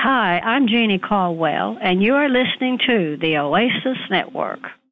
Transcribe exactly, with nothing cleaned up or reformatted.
Hi, I'm Jeannie Caldwell, and you are listening to the Oasis Network.